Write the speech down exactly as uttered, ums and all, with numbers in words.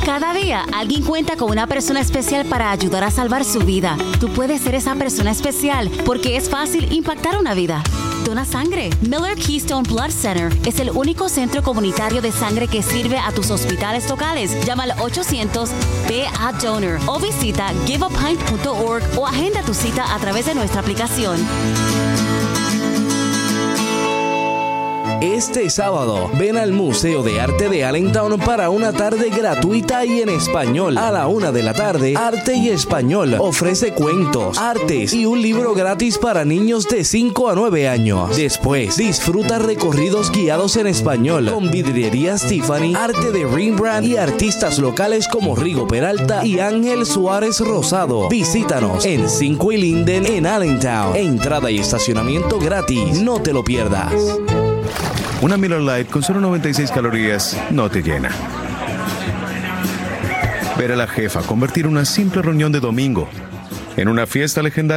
Cada día alguien cuenta con una persona especial para ayudar a salvar su vida. Tú puedes ser esa persona especial porque es fácil impactar una vida. Dona sangre. Miller Keystone Blood Center es el único centro comunitario de sangre que sirve a tus hospitales locales. Llama al ochocientos B A Donor o visita give a pint punto org o agenda tu cita a través de nuestra aplicación. Este sábado, ven al Museo de Arte de Allentown para una tarde gratuita y en español. A la una de la tarde, Arte y Español ofrece cuentos, artes y un libro gratis para niños de cinco a nueve años. Después, disfruta recorridos guiados en español con vidrierías Tiffany, arte de Rembrandt y artistas locales como Rigo Peralta y Ángel Suárez Rosado. Visítanos en cinco y Linden en Allentown. Entrada y estacionamiento gratis. No te lo pierdas. Una Miller Lite con solo noventa y seis calorías no te llena. Ver a la jefa convertir una simple reunión de domingo en una fiesta legendaria